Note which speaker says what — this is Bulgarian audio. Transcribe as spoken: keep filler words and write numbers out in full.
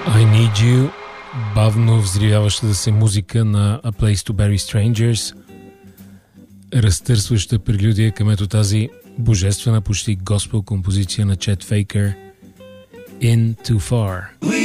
Speaker 1: I Need You, бавно взривяващата се музика на A Place to Bury Strangers, разтърсваща прелюдия към ето тази божествена почти госпел композиция на Чет Фейкър, In Too Far. We